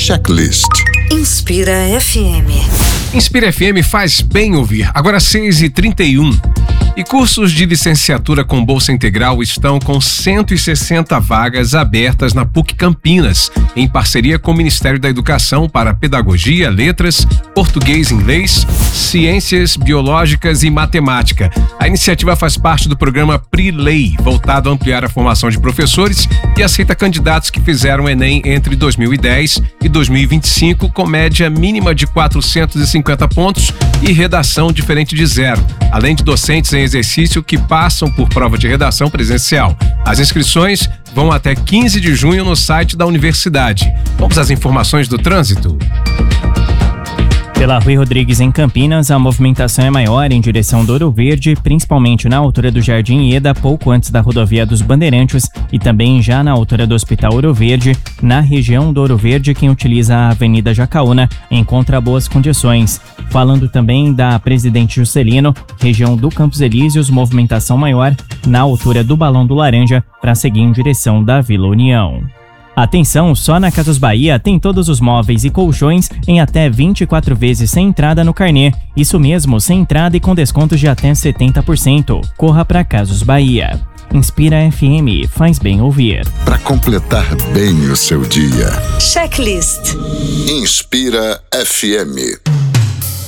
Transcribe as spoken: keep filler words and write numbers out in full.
Checklist. Inspira F M. Inspira F M faz bem ouvir. Agora seis e trinta e um. E cursos de licenciatura com bolsa integral estão com cento e sessenta vagas abertas na PUC Campinas, em parceria com o Ministério da Educação para Pedagogia, Letras, Português e Inglês, Ciências Biológicas e Matemática. A iniciativa faz parte do programa PRI-Lei, voltado a ampliar a formação de professores e aceita candidatos que fizeram o Enem entre dois mil e dez e dois mil e vinte e cinco, com média mínima de quatrocentos e cinquenta pontos e redação diferente de zero, além de docentes em exercício que passam por prova de redação presencial. As inscrições vão até quinze de junho no site da universidade. Vamos às informações do trânsito. Pela Rui Rodrigues, em Campinas, a movimentação é maior em direção do Ouro Verde, principalmente na altura do Jardim Ieda, pouco antes da rodovia dos Bandeirantes, e também já na altura do Hospital Ouro Verde. Na região do Ouro Verde, quem utiliza a Avenida Jacaúna encontra boas condições. Falando também da Presidente Juscelino, região do Campos Elíseos, movimentação maior na altura do Balão do Laranja, para seguir em direção da Vila União. Atenção, só na Casas Bahia tem todos os móveis e colchões em até vinte e quatro vezes sem entrada no carnê. Isso mesmo, sem entrada e com descontos de até setenta por cento. Corra para Casas Bahia. Inspira F M, faz bem ouvir. Para completar bem o seu dia. Checklist. Inspira F M.